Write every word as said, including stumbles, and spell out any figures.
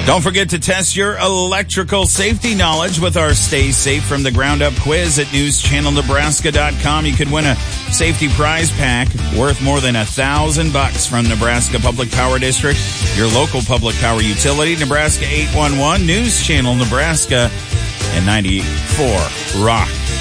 Don't forget to test your electrical safety knowledge with our Stay Safe from the Ground Up quiz at news channel nebraska dot com. You could win a safety prize pack worth more than a thousand bucks from Nebraska Public Power District, your local public power utility, Nebraska eight one one, News Channel Nebraska, and ninety-four Rock.